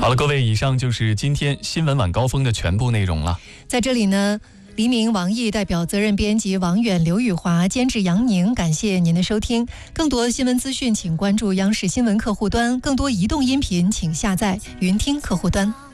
好了，各位，以上就是今天新闻晚高峰的全部内容了。 在这里呢，黎明、王毅代表责任编辑王远、刘宇华，监制杨宁，感谢您的收听。更多新闻资讯，请关注央视新闻客户端；更多移动音频，请下载云听客户端。